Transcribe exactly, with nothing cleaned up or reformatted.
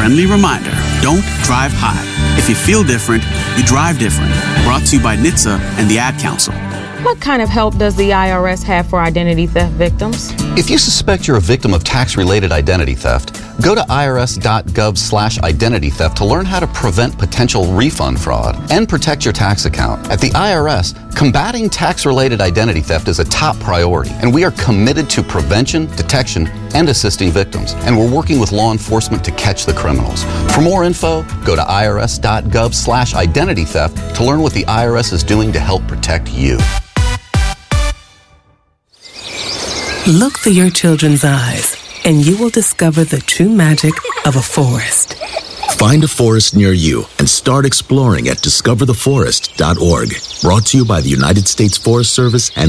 friendly reminder, don't drive high. If you feel different, you drive different. Brought to you by N H T S A and the Ad Council. What kind of help does the I R S have for identity theft victims? If you suspect you're a victim of tax-related identity theft, go to irs.gov slash identity theft to learn how to prevent potential refund fraud and protect your tax account. At the I R S, combating tax-related identity theft is a top priority, and we are committed to prevention, detection, and assisting victims. And we're working with law enforcement to catch the criminals. For more info, go to irs.gov slash identity theft to learn what the I R S is doing to help protect you. Look through your children's eyes, and you will discover the true magic of a forest. Find a forest near you and start exploring at discover the forest dot org. Brought to you by the United States Forest Service and